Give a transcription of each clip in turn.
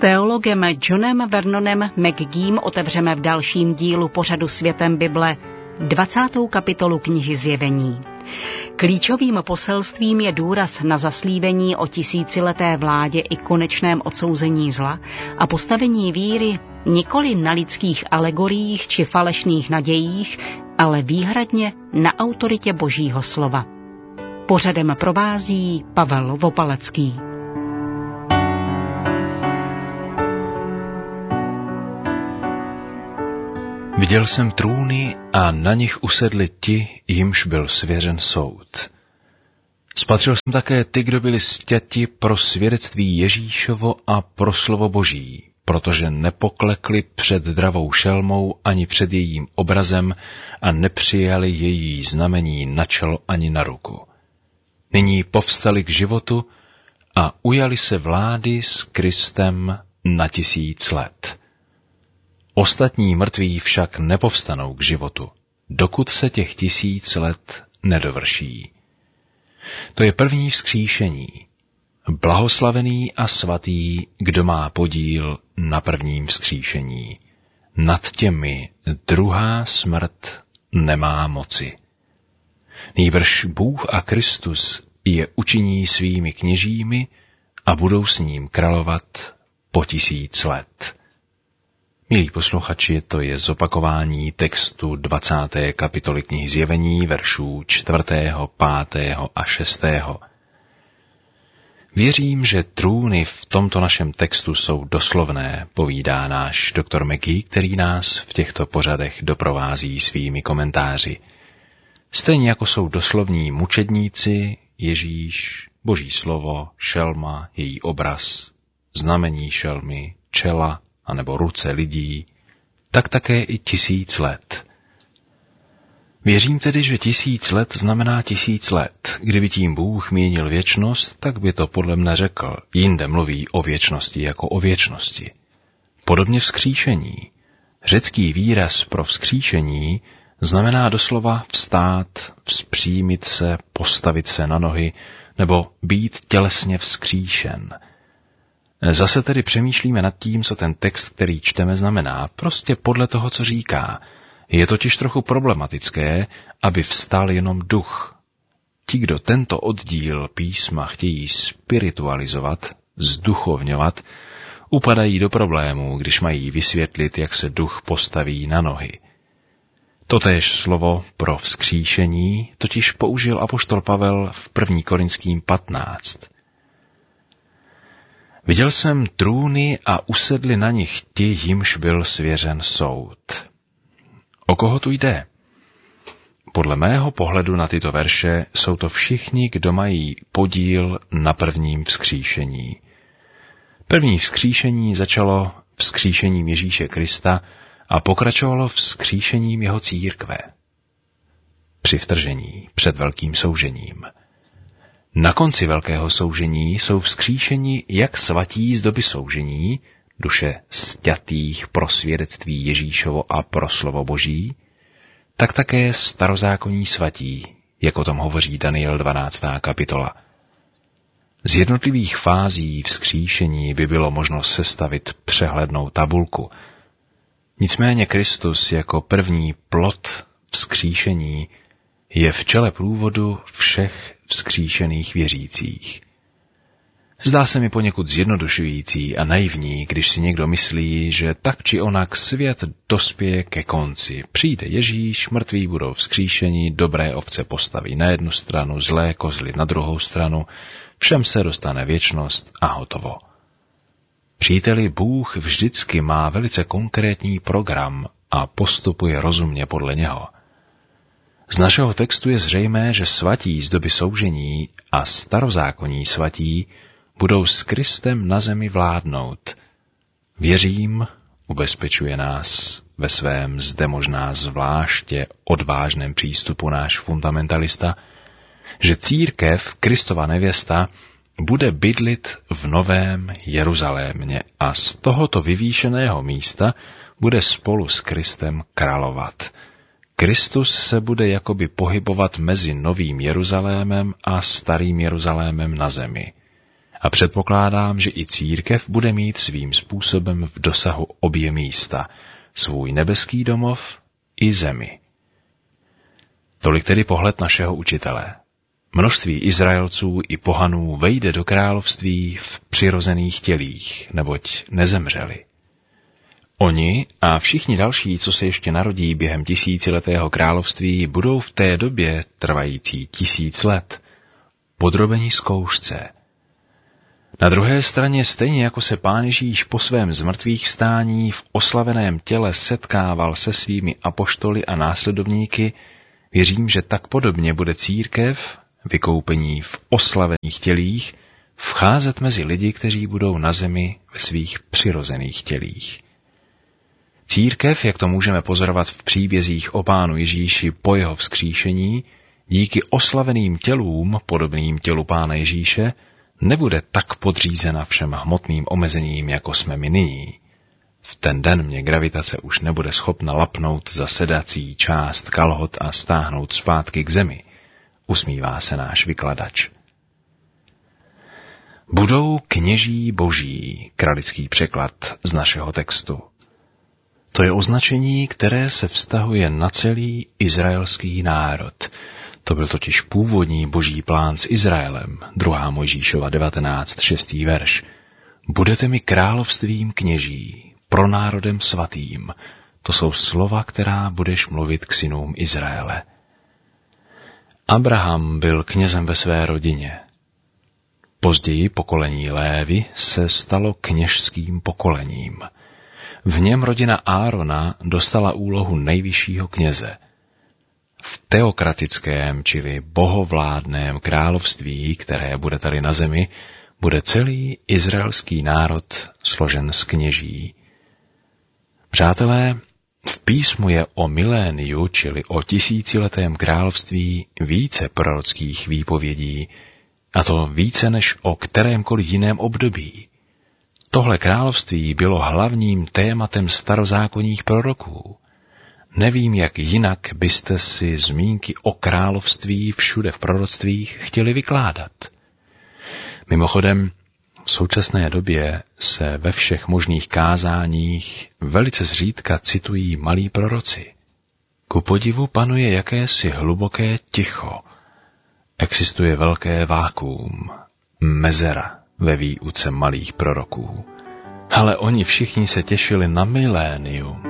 teologem Johnem Vernonem McGeem otevřeme v dalším dílu pořadu Světem Bible 20. kapitolu knihy Zjevení. Klíčovým poselstvím je důraz na zaslíbení o tisícileté vládě i konečném odsouzení zla a postavení víry nikoli na lidských alegoriích či falešných nadějích, ale výhradně na autoritě Božího slova. Pořadem provází Pavel Vopalecký. Viděl jsem trůny a na nich usedli ti, jimž byl svěřen soud. Spatřil jsem také ty, kdo byli sťati pro svědectví Ježíšovo a pro slovo Boží, protože nepoklekli před dravou šelmou ani před jejím obrazem a nepřijali její znamení na čelo ani na ruku. Nyní povstali k životu a ujali se vlády s Kristem na 1000 let. Ostatní mrtví však nepovstanou k životu, dokud se těch 1000 let nedovrší. To je první vzkříšení. Blahoslavený a svatý, kdo má podíl na prvním vzkříšení. Nad těmi druhá smrt nemá moci. Nýbrž Bůh a Kristus je učiní svými kněžími a budou s ním královat po 1000 let. Milí posluchači, to je zopakování textu 20. kapitoly knihy Zjevení, veršů 4., 5. a 6. Věřím, že trůny v tomto našem textu jsou doslovné, povídá náš doktor McGee, který nás v těchto pořadech doprovází svými komentáři. Stejně jako jsou doslovní mučedníci, Ježíš, Boží slovo, šelma, její obraz, znamení šelmy, čela anebo ruce lidí, tak také i 1000 let. Věřím tedy, že 1000 let znamená 1000 let. Kdyby tím Bůh mínil věčnost, tak by to podle mne řekl. Jinde mluví o věčnosti jako o věčnosti. Podobně vzkříšení. Řecký výraz pro vzkříšení znamená doslova vstát, vzpřímit se, postavit se na nohy nebo být tělesně vzkříšen. Zase tedy přemýšlíme nad tím, co ten text, který čteme, znamená, prostě podle toho, co říká. Je totiž trochu problematické, aby vstal jenom duch. Ti, kdo tento oddíl písma chtějí spiritualizovat, zduchovňovat, upadají do problémů, když mají vysvětlit, jak se duch postaví na nohy. Totéž slovo pro vzkříšení totiž použil apoštol Pavel v 1. Korinským 15. Viděl jsem trůny a usedli na nich ti, jimž byl svěřen soud. O koho tu jde? Podle mého pohledu na tyto verše jsou to všichni, kdo mají podíl na prvním vzkříšení. První vzkříšení začalo vzkříšením Ježíše Krista a pokračovalo vzkříšením jeho církve. Při vtržení před velkým soužením. Na konci velkého soužení jsou vzkříšeni jak svatí z doby soužení, duše sťatých pro svědectví Ježíšovo a pro slovo Boží, tak také starozákonní svatí, jak o tom hovoří Daniel 12. kapitola. Z jednotlivých fází vzkříšení by bylo možno sestavit přehlednou tabulku. Nicméně Kristus jako první plod vzkříšení je v čele průvodu všech vzkříšených věřících. Zdá se mi poněkud zjednodušující a naivní, když si někdo myslí, že tak či onak svět dospěje ke konci. Přijde Ježíš, mrtví budou vzkříšeni, dobré ovce postaví na jednu stranu, zlé kozly na druhou stranu, všem se dostane věčnost a hotovo. Příteli, Bůh vždycky má velice konkrétní program a postupuje rozumně podle něho. Z našeho textu je zřejmé, že svatí z doby soužení a starozákonní svatí budou s Kristem na zemi vládnout. Věřím, ubezpečuje nás ve svém zde možná zvláště odvážném přístupu náš fundamentalista, že církev, Kristova nevěsta, bude bydlit v Novém Jeruzalémě a z tohoto vyvýšeného místa bude spolu s Kristem královat. Kristus se bude jakoby pohybovat mezi Novým Jeruzalémem a Starým Jeruzalémem na zemi. A předpokládám, že i církev bude mít svým způsobem v dosahu obě místa, svůj nebeský domov i zemi. Tolik tedy pohled našeho učitele. Množství Izraelců i pohanů vejde do království v přirozených tělích, neboť nezemřeli. Oni a všichni další, co se ještě narodí během tisíciletého království, budou v té době, trvající 1000 let, podrobení zkoušce. Na druhé straně, stejně jako se Pán Ježíš po svém zmrtvých vstání v oslaveném těle setkával se svými apoštoly a následovníky, věřím, že tak podobně bude církev, vykoupení v oslavených tělích, vcházet mezi lidi, kteří budou na zemi ve svých přirozených tělích. Církev, jak to můžeme pozorovat v příbězích o Pánu Ježíši po jeho vzkříšení, díky oslaveným tělům, podobným tělu Pána Ježíše, nebude tak podřízena všem hmotným omezením, jako jsme my nyní. V ten den mě gravitace už nebude schopna lapnout za sedací část kalhot a stáhnout zpátky k zemi, usmívá se náš vykladač. Budou kněží boží, kralický překlad z našeho textu. To je označení, které se vztahuje na celý izraelský národ. To byl totiž původní boží plán s Izraelem, 2. Mojžíšova 19, 6. verš. Budete mi královstvím kněží, pro národem svatým. To jsou slova, která budeš mluvit k synům Izraele. Abraham byl knězem ve své rodině. Později pokolení Lévy se stalo kněžským pokolením. V něm rodina Árona dostala úlohu nejvyššího kněze. V teokratickém, čili bohovládném království, které bude tady na zemi, bude celý izraelský národ složen z kněží. Přátelé, v písmu je o miléniu, čili o tisíciletém království, více prorockých výpovědí, a to více než o kterémkoliv jiném období. Tohle království bylo hlavním tématem starozákonních proroků. Nevím, jak jinak byste si zmínky o království všude v proroctvích chtěli vykládat. Mimochodem, v současné době se ve všech možných kázáních velice zřídka citují malí proroci. Ku podivu panuje jakési hluboké ticho. Existuje velké vákuum, mezera ve výuce malých proroků. Ale oni všichni se těšili na milénium.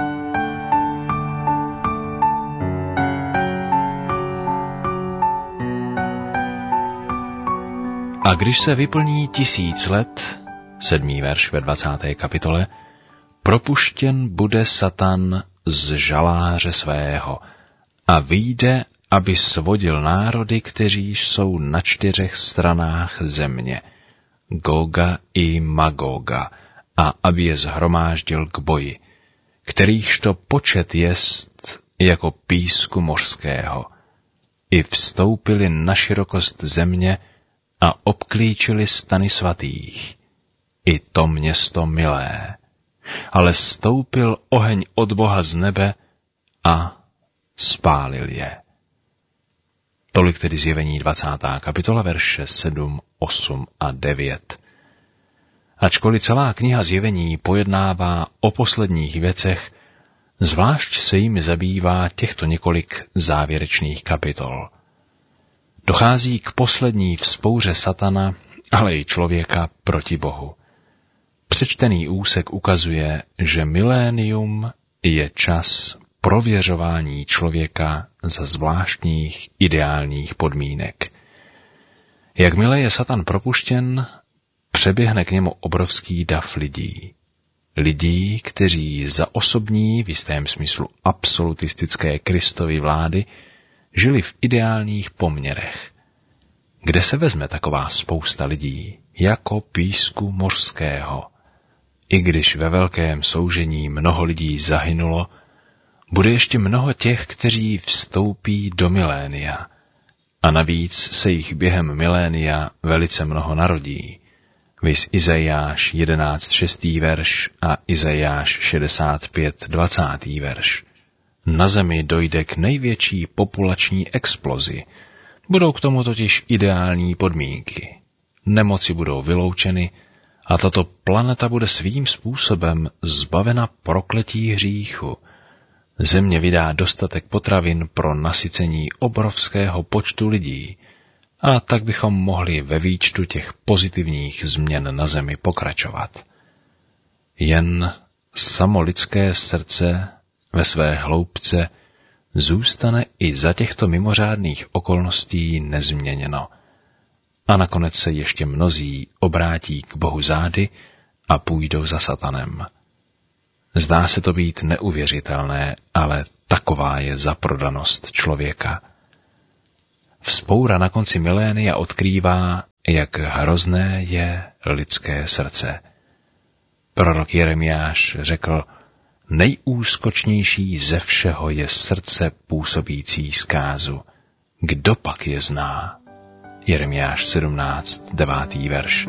A když se vyplní 1000 let, 7. verš ve 20. kapitole, propuštěn bude Satan z žaláře svého a vyjde, aby svodil národy, kteří jsou na 4 stranách země, Goga i Magoga, a aby je zhromáždil k boji, kterýchž to počet jest jako písku mořského. I vstoupili na širokost země a obklíčili stany svatých, i to město milé. Ale stoupil oheň od Boha z nebe a spálil je. Tolik tedy Zjevení 20. kapitola, verše 7, 8 a 9. Ačkoliv celá kniha Zjevení pojednává o posledních věcech, zvlášť se jimi zabývá těchto několik závěrečných kapitol. Dochází k poslední vzpouře Satana, ale i člověka proti Bohu. Přečtený úsek ukazuje, že milénium je čas prověřování člověka za zvláštních ideálních podmínek. Jakmile je Satan propuštěn, přeběhne k němu obrovský dav lidí. Lidí, kteří za osobní, v jistém smyslu absolutistické Kristovy vlády, žili v ideálních poměrech. Kde se vezme taková spousta lidí, jako písku mořského? I když ve velkém soužení mnoho lidí zahynulo, bude ještě mnoho těch, kteří vstoupí do milénia. A navíc se jich během milénia velice mnoho narodí. Viz Izajáš 11, 6. verš a Izajáš 65, 20. verš. Na zemi dojde k největší populační explozi. Budou k tomu totiž ideální podmínky. nemoci budou vyloučeny a tato planeta bude svým způsobem zbavena prokletí hříchu. Země vydá dostatek potravin pro nasycení obrovského počtu lidí a tak bychom mohli ve výčtu těch pozitivních změn na zemi pokračovat. Jen samo lidské srdce ve své hloubce zůstane i za těchto mimořádných okolností nezměněno. A nakonec se ještě mnozí obrátí k Bohu zády a půjdou za Satanem. Zdá se to být neuvěřitelné, ale taková je zaprodanost člověka. Vzpoura na konci milénia odkrývá, jak hrozné je lidské srdce. Prorok Jeremiáš řekl, nejúskočnější ze všeho je srdce působící zkázu. Kdo pak je zná? Jeremiáš 17, 9. verš.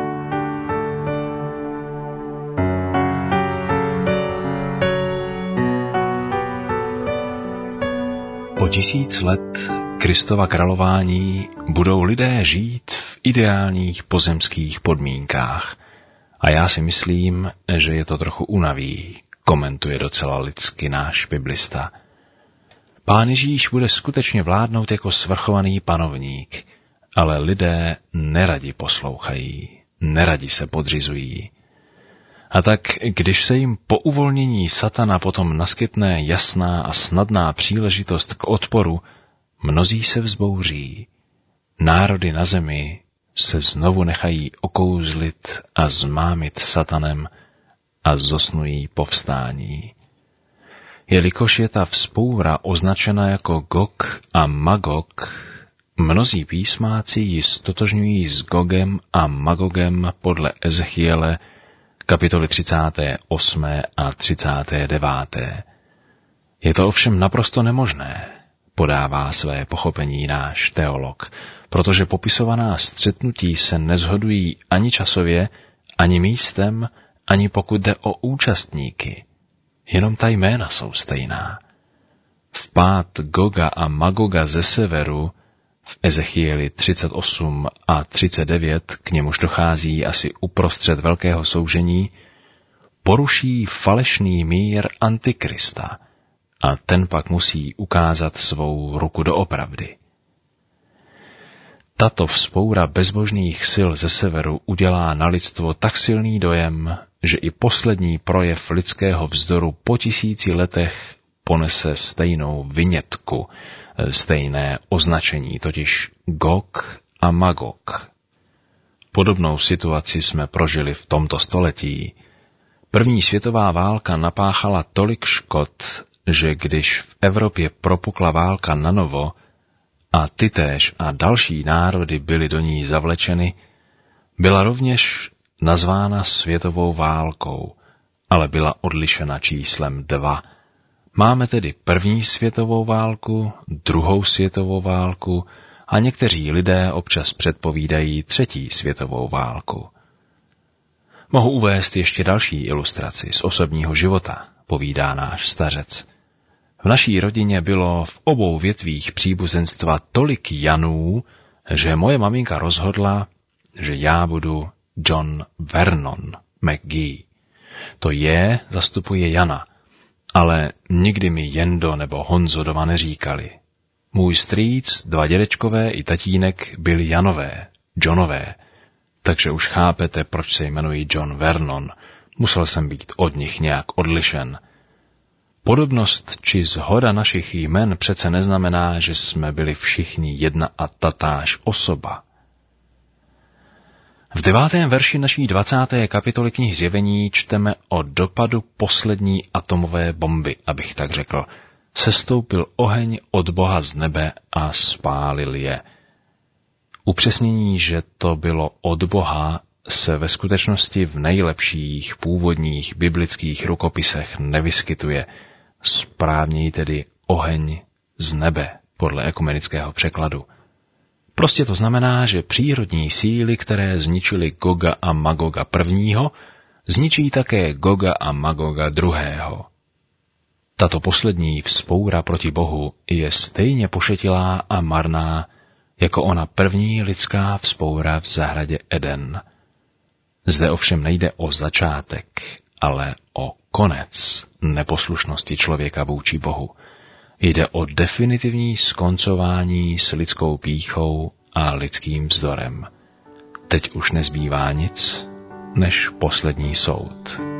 Po 1000 let Kristova králování budou lidé žít v ideálních pozemských podmínkách. A já si myslím, že je to trochu unaví, komentuje docela lidsky náš biblista. Pán Ježíš bude skutečně vládnout jako svrchovaný panovník, ale lidé neradi poslouchají, neradi se podřizují. A tak, když se jim po uvolnění Satana potom naskytne jasná a snadná příležitost k odporu, mnozí se vzbouří. Národy na zemi se znovu nechají okouzlit a zmámit Satanem a zosnují povstání. Jelikož je ta vzpoura označena jako Gog a Magog, mnozí písmáci ji stotožňují s Gogem a Magogem podle Ezechiele, kapitoly 38. a 39. Je to ovšem naprosto nemožné, podává své pochopení náš teolog, protože popisovaná střetnutí se neshodují ani časově, ani místem, ani pokud jde o účastníky. Jenom ta jména jsou stejná. Vpád Goga a Magoga ze severu v Ezechieli 38 a 39, k němuž dochází asi uprostřed velkého soužení, poruší falešný mír Antikrista a ten pak musí ukázat svou ruku doopravdy. Tato vzpoura bezbožných sil ze severu udělá na lidstvo tak silný dojem, že i poslední projev lidského vzdoru po 1000 letech ponese stejnou vinětku, stejné označení, totiž Gog a Magog. Podobnou situaci jsme prožili v tomto století. První světová válka napáchala tolik škod, že když v Evropě propukla válka nanovo a tytéž a další národy byly do ní zavlečeny, byla rovněž nazvána světovou válkou, ale byla odlišena číslem 2. Máme tedy první světovou válku, druhou světovou válku a někteří lidé občas předpovídají třetí světovou válku. Mohu uvést ještě další ilustraci z osobního života, povídá náš stařec. V naší rodině bylo v obou větvích příbuzenstva tolik Janů, že moje maminka rozhodla, že já budu John Vernon McGee. To je zastupuje Jana, ale nikdy mi Jendo nebo Honzo doma neříkali. Můj strýc, 2 dědečkové i tatínek byli Janové, Johnové, takže už chápete, proč se jmenují John Vernon. Musel jsem být od nich nějak odlišen. Podobnost či shoda našich jmen přece neznamená, že jsme byli všichni jedna a tatáž osoba. V 9. verši naší 20. kapitoly knihy Zjevení čteme o dopadu poslední atomové bomby, abych tak řekl. Sestoupil oheň od Boha z nebe a spálil je. Upřesnění, že to bylo od Boha, se ve skutečnosti v nejlepších původních biblických rukopisech nevyskytuje. Správněji tedy oheň z nebe, podle ekumenického překladu. Prostě to znamená, že přírodní síly, které zničily Goga a Magoga prvního, zničí také Goga a Magoga druhého. Tato poslední vzpoura proti Bohu je stejně pošetilá a marná jako ona první lidská vzpoura v zahradě Eden. Zde ovšem nejde o začátek, ale o konec neposlušnosti člověka vůči Bohu. Jde o definitivní skoncování s lidskou pýchou a lidským vzdorem. Teď už nezbývá nic než poslední soud.